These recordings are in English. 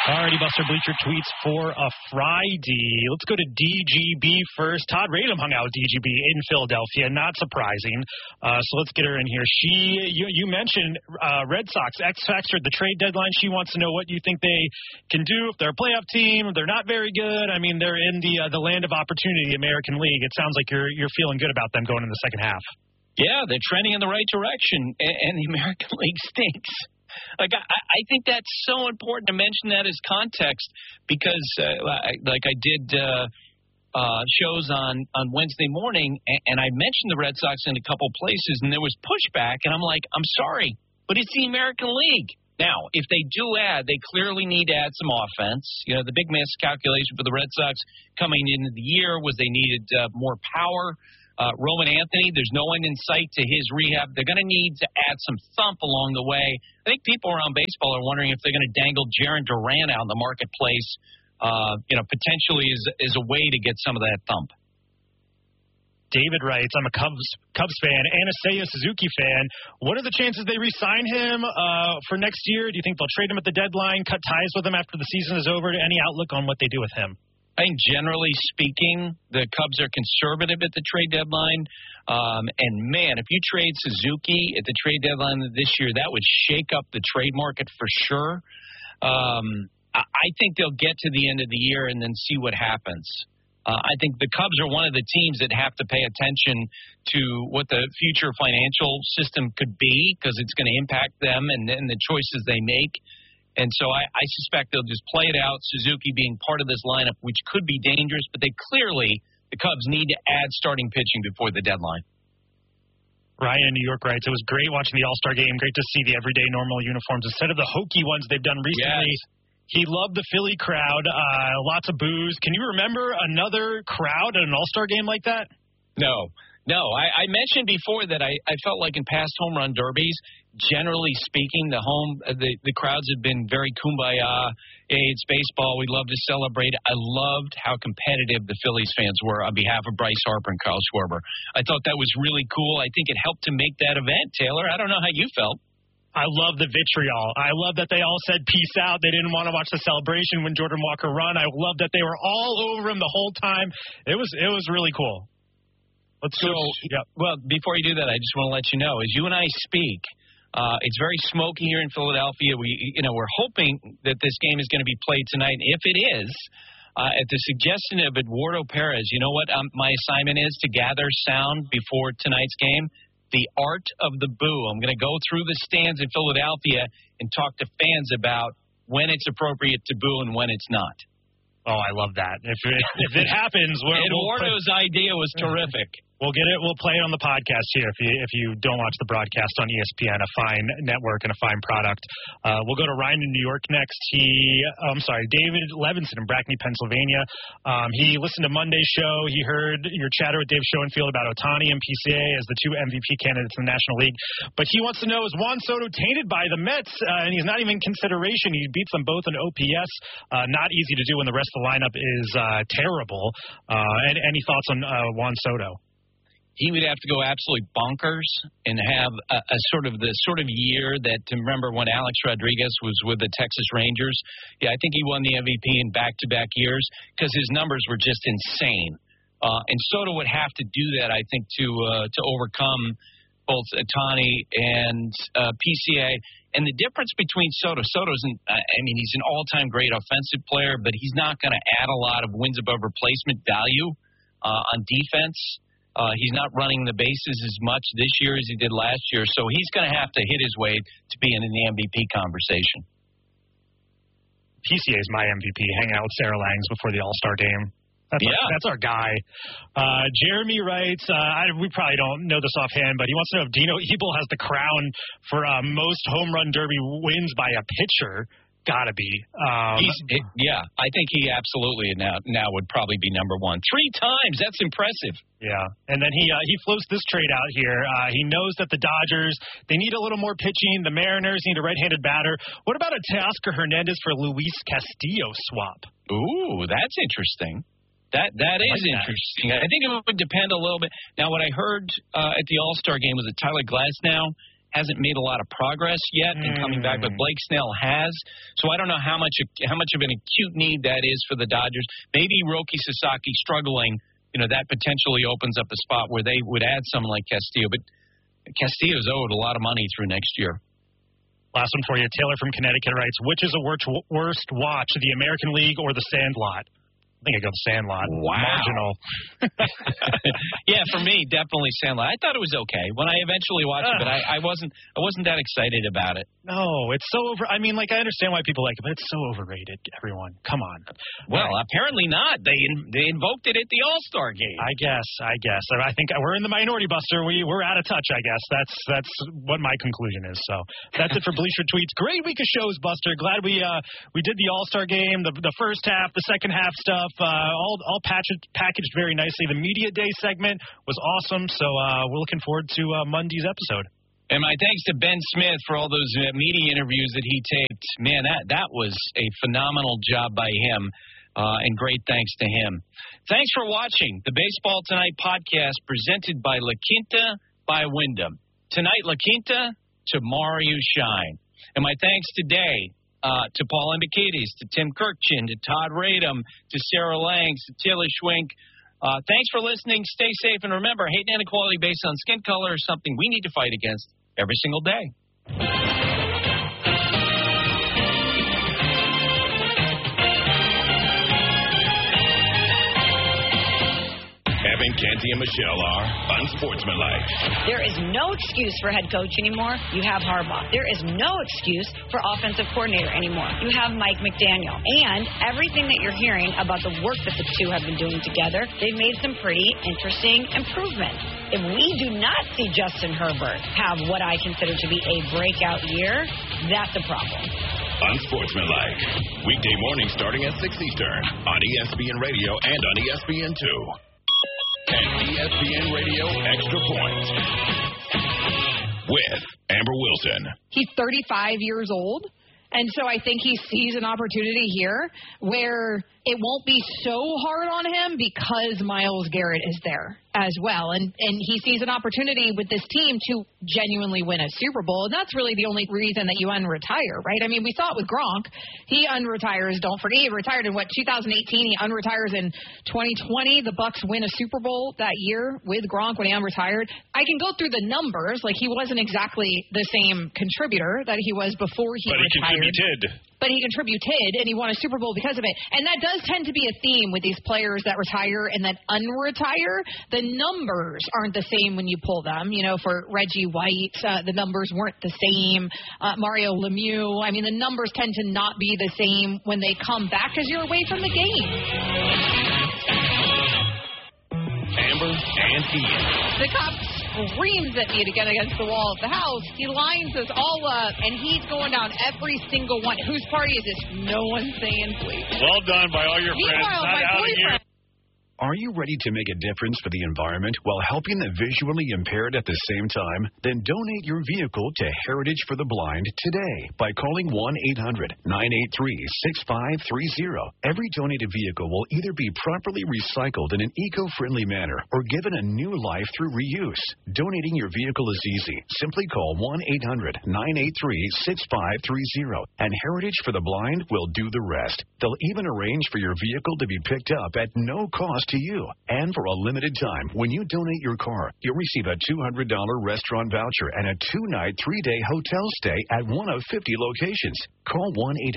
Alrighty, Buster Bleacher tweets for a Friday. Let's go to DGB first. Todd Radom hung out with DGB in Philadelphia. Not surprising. So let's get her in here. You mentioned Red Sox X Factor at the trade deadline. She wants to know what you think they can do if they're a playoff team. They're not very good. I mean, they're in the land of opportunity, the American League. It sounds like you're feeling good about them going in the second half. Yeah, they're trending in the right direction, and the American League stinks. Like, I think that's so important to mention that as context because, I did shows on Wednesday morning, and I mentioned the Red Sox in a couple places, and there was pushback, and I'm like, I'm sorry, but it's the American League. Now, if they do they clearly need to add some offense. You know, the big miscalculation for the Red Sox coming into the year was they needed more power. Roman Anthony, there's no end in sight to his rehab. They're going to need to add some thump along the way. I think people around baseball are wondering if they're going to dangle Jarren Duran out in the marketplace, potentially as a way to get some of that thump. David writes, I'm a Cubs fan and a Seiya Suzuki fan. What are the chances they re-sign him for next year? Do you think they'll trade him at the deadline, cut ties with him after the season is over? Any outlook on what they do with him? I think generally speaking, the Cubs are conservative at the trade deadline. And, man, if you trade Suzuki at the trade deadline this year, that would shake up the trade market for sure. I think they'll get to the end of the year and then see what happens. I think the Cubs are one of the teams that have to pay attention to what the future financial system could be because it's going to impact them and the choices they make. And so I suspect they'll just play it out, Suzuki being part of this lineup, which could be dangerous, but the Cubs need to add starting pitching before the deadline. Ryan in New York writes, it was great watching the All-Star game. Great to see the everyday normal uniforms instead of the hokey ones they've done recently. Yes. He loved the Philly crowd, lots of boos. Can you remember another crowd at an All-Star game like that? No. I mentioned before that I felt like in past home run derbies, generally speaking, the crowds have been very kumbaya. Hey, it's baseball. We love to celebrate. I loved how competitive the Phillies fans were on behalf of Bryce Harper and Kyle Schwarber. I thought that was really cool. I think it helped to make that event, Taylor. I don't know how you felt. I love the vitriol. I love that they all said peace out. They didn't want to watch the celebration when Jordan Walker run. I love that they were all over him the whole time. It was really cool. Well, before you do that, I just want to let you know, as you and I speak, it's very smoky here in Philadelphia. We're hoping that this game is going to be played tonight. If it is, at the suggestion of Eduardo Perez, you know what my assignment is to gather sound before tonight's game? The art of the boo. I'm going to go through the stands in Philadelphia and talk to fans about when it's appropriate to boo and when it's not. Oh, I love that. If it happens, Eduardo's idea was terrific. We'll get it. We'll play it on the podcast here if you don't watch the broadcast on ESPN, a fine network and a fine product. We'll go to Ryan in New York next. David Levinson in Brackney, Pennsylvania. He listened to Monday's show. He heard your chatter with Dave Schoenfield about Ohtani and PCA as the two MVP candidates in the National League. But he wants to know, is Juan Soto tainted by the Mets? And he's not even in consideration. He beats them both in OPS. Not easy to do when the rest of the lineup is terrible. And any thoughts on Juan Soto? He would have to go absolutely bonkers and have a sort of year that, to remember when Alex Rodriguez was with the Texas Rangers. Yeah, I think he won the MVP in back-to-back years because his numbers were just insane. And Soto would have to do that, I think, to overcome both Ohtani and PCA. And the difference between Soto's he's an all-time great offensive player, but he's not going to add a lot of wins above replacement value on defense. He's not running the bases as much this year as he did last year, so he's going to have to hit his way to being in the MVP conversation. PCA is my MVP. Hang out with Sarah Langs before the All-Star game. That's our guy. Jeremy writes, we probably don't know this offhand, but he wants to know if Dino Ebel has the crown for most home run derby wins by a pitcher. Gotta be. I think he absolutely now would probably be number one. 3 times. That's impressive. Yeah. And then he floats this trade out here. He knows that the Dodgers, they need a little more pitching. The Mariners need a right-handed batter. What about a Teoscar Hernandez for Luis Castillo swap? Ooh, that's interesting. That is interesting. I think it would depend a little bit. Now, what I heard at the All-Star game was that Tyler Glasnow hasn't made a lot of progress yet in coming back, but Blake Snell has. So I don't know how much of an acute need that is for the Dodgers. Maybe Roki Sasaki struggling, that potentially opens up a spot where they would add someone like Castillo. But Castillo's owed a lot of money through next year. Last one for you. Taylor from Connecticut writes, which is a worst watch, the American League or the Sandlot? I think I go the Sandlot. Wow. Marginal. Yeah, for me, definitely Sandlot. I thought it was okay when I eventually watched it, but I wasn't that excited about it. No, it's so over. I mean, I understand why people like it, but it's so overrated. Everyone, come on. Well, apparently not. They invoked it at the All-Star game. I guess. I think we're in the minority, Buster. We're out of touch. I guess that's what my conclusion is. So that's it for Bleacher Tweets. Great week of shows, Buster. Glad we did the All-Star game, the first half, the second half stuff. All packaged very nicely. The Media Day segment was awesome, so we're looking forward to Monday's episode. And my thanks to Ben Smith for all those media interviews that he taped. Man, that was a phenomenal job by him, and great thanks to him. Thanks for watching the Baseball Tonight podcast presented by La Quinta by Wyndham. Tonight, La Quinta, tomorrow you shine. And my thanks today to Paul Indicates, to Tim Kirkchin, to Todd Radom, to Sarah Langs, to Taylor Schwenk. Thanks for listening. Stay safe. And remember, hate and inequality based on skin color is something we need to fight against every single day. Evan, Canty, and Michelle are unsportsmanlike. There is no excuse for head coach anymore. You have Harbaugh. There is no excuse for offensive coordinator anymore. You have Mike McDaniel. And everything that you're hearing about the work that the two have been doing together, they've made some pretty interesting improvements. If we do not see Justin Herbert have what I consider to be a breakout year, that's a problem. Unsportsmanlike. Weekday morning starting at 6 Eastern on ESPN Radio and on ESPN2. And ESPN Radio Extra Point with Amber Wilson. He's 35 years old, and so I think he sees an opportunity here where it won't be so hard on him because Myles Garrett is there as well. And he sees an opportunity with this team to genuinely win a Super Bowl. And that's really the only reason that you unretire, right? I mean, we saw it with Gronk. He unretires. Don't forget, he retired in 2018. He unretires in 2020. The Bucs win a Super Bowl that year with Gronk when he unretired. I can go through the numbers. He wasn't exactly the same contributor that he was before he retired. But he contributed. But he contributed, and he won a Super Bowl because of it. And that does tend to be a theme with these players that retire and that unretire. The numbers aren't the same when you pull them. For Reggie White, the numbers weren't the same. Mario Lemieux, I mean, the numbers tend to not be the same when they come back because you're away from the game. Amber and Ian. The cop screams at me to get against the wall of the house. He lines us all up, and he's going down every single one. Whose party is this? No one's saying please. Well done by all your friends. Meanwhile, my boyfriend. Are you ready to make a difference for the environment while helping the visually impaired at the same time? Then donate your vehicle to Heritage for the Blind today by calling 1-800-983-6530. Every donated vehicle will either be properly recycled in an eco-friendly manner or given a new life through reuse. Donating your vehicle is easy. Simply call 1-800-983-6530 and Heritage for the Blind will do the rest. They'll even arrange for your vehicle to be picked up at no cost to you. And for a limited time, when you donate your car, you'll receive a $200 restaurant voucher and a 2-night, 3-day hotel stay at one of 50 locations. Call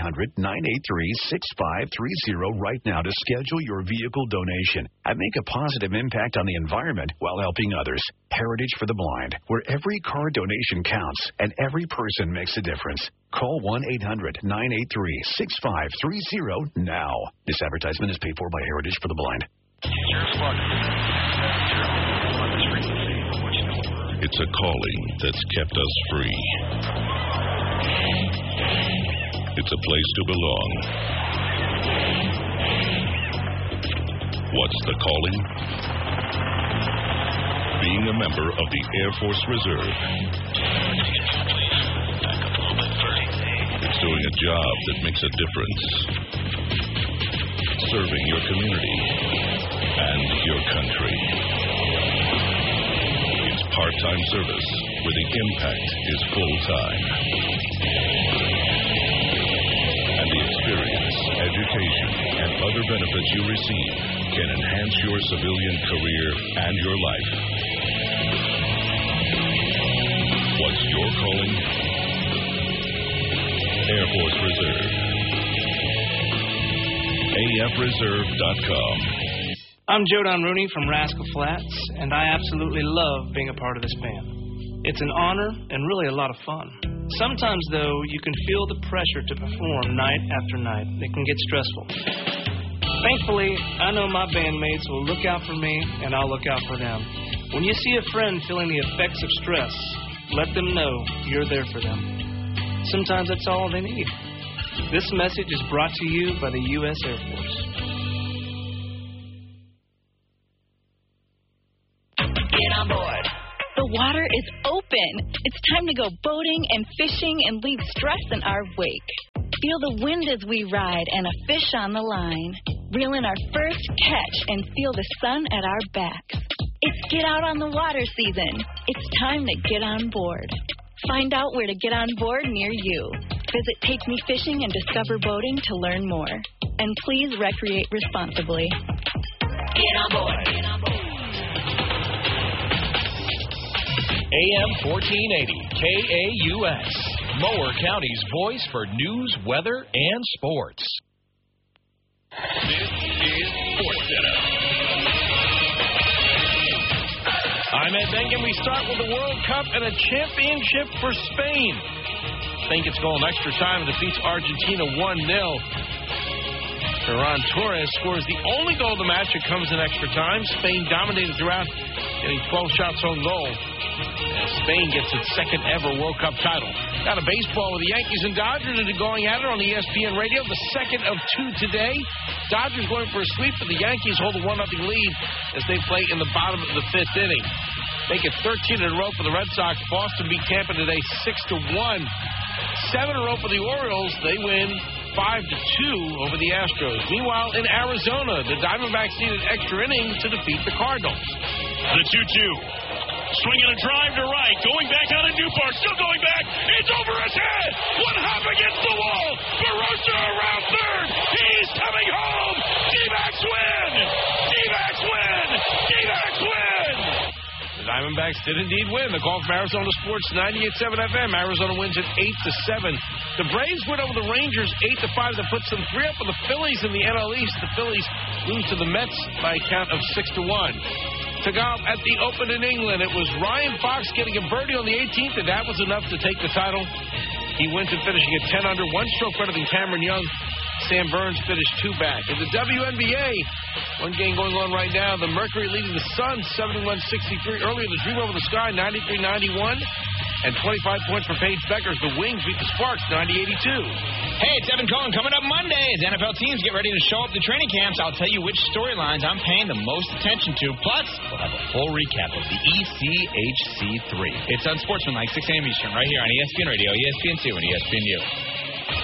1-800-983-6530 right now to schedule your vehicle donation and make a positive impact on the environment while helping others. Heritage for the Blind, where every car donation counts and every person makes a difference. Call 1-800-983-6530 now. This advertisement is paid for by Heritage for the Blind. It's a calling that's kept us free. It's a place to belong. What's the calling? Being a member of the Air Force Reserve. It's doing a job that makes a difference. Serving your community and your country. It's part-time service where the impact is full-time. And the experience, education, and other benefits you receive can enhance your civilian career and your life. What's your calling? Air Force Reserve. AFReserve.com. I'm Jodan Rooney from Rascal Flatts, and I absolutely love being a part of this band. It's an honor and really a lot of fun. Sometimes, though, you can feel the pressure to perform night after night. It can get stressful. Thankfully, I know my bandmates will look out for me, and I'll look out for them. When you see a friend feeling the effects of stress, let them know you're there for them. Sometimes that's all they need. This message is brought to you by the U.S. Air Force. Get on board. The water is open. It's time to go boating and fishing and leave stress in our wake. Feel the wind as we ride and a fish on the line. Reel in our first catch and feel the sun at our backs. It's Get Out on the Water season. It's time to get on board. Find out where to get on board near you. Visit Take Me Fishing and Discover Boating to learn more. And please recreate responsibly. Get on board. Get on board. AM 1480, KAUS, Mower County's voice for news, weather, and sports. This is SportsCenter. I'm Ed Bengen. We start with the World Cup and a championship for Spain. Spain gets goal in extra time and defeats Argentina 1-0. Ferran Torres scores the only goal of the match. It comes in extra time. Spain dominated throughout, getting 12 shots on goal. And Spain gets its second ever World Cup title. Got a baseball with the Yankees and Dodgers going at it on ESPN Radio. The second of two today. Dodgers going for a sweep, but the Yankees hold a 1-0 lead as they play in the bottom of the fifth inning. Make it 13 in a row for the Red Sox. Boston beat Tampa today 6-1. 7 in a row for the Orioles. They win 5-2 over the Astros. Meanwhile, in Arizona, the Diamondbacks needed extra innings to defeat the Cardinals. The 2-2. Swinging a drive to right. Going back out of Newport. Still going back. It's over his head. One hop against the wall. Barossa around third. He's coming home. D-backs win. D-backs win. D-backs win. The Diamondbacks did indeed win. The call from Arizona Sports 98.7 FM. Arizona wins at 8-7. The Braves win over the Rangers 8-5. That puts them 3 up on the Phillies in the NL East. The Phillies lose to the Mets by a count of 6-1. To golf at the Open in England, it was Ryan Fox getting a birdie on the 18th, and that was enough to take the title. He went to finishing at 10 under, 1 stroke better than Cameron Young. Sam Burns finished 2 back. In the WNBA, one game going on right now. The Mercury leading the Suns 71-63. Earlier, the Dream Over the Sky 93-91. And 25 points for Paige Beckers. The Wings beat the Sparks 90-82. Hey, it's Evan Cohen. Coming up Monday as NFL teams get ready to show up to training camps, I'll tell you which storylines I'm paying the most attention to. Plus, we'll have a full recap of the ECHC3. It's Unsportsmanlike, 6 a.m. Eastern, right here on ESPN Radio, ESPN2, and ESPNU.